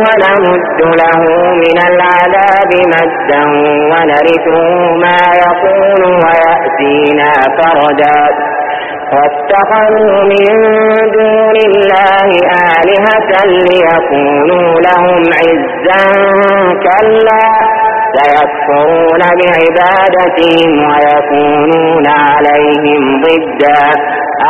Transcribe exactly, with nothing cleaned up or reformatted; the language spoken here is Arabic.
ونمد له من العذاب مدا ونرثه ما يقول ويأتينا فردا واتخذوا من دون الله آلهة ليكونوا لهم عزا كلا سيكفرون بعبادتهم ويكونون عليهم ضدا